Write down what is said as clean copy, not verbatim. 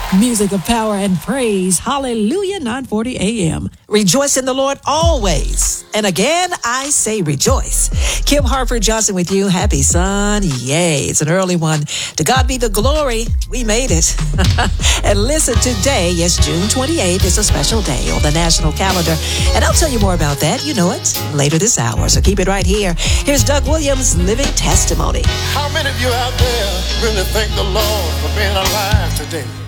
Music of power and praise. Hallelujah, 9:40 a.m. Rejoice in the Lord always. And again, I say rejoice. Kim Harford Johnson with you. Happy Sunday. It's an early one. To God be the glory. We made it. And listen, today, yes, June 28th is a special day on the national calendar. And I'll tell you more about that. You know it later this hour. So keep it right here. Here's Doug Williams' Living Testimony. How many of you out there really thank the Lord for being alive today?